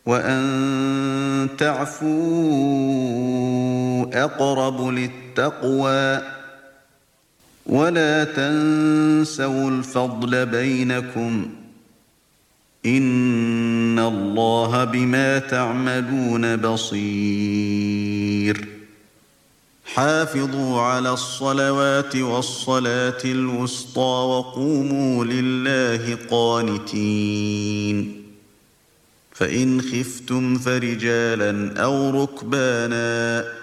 وأن تعفوا أقرب للتقوى ولا تنسوا الفضل بينكم إن الله بما تعملون بصير حافظوا على الصلوات والصلاة الوسطى وقوموا لله قانتين فإن خفتم فرجالا أو ركبانا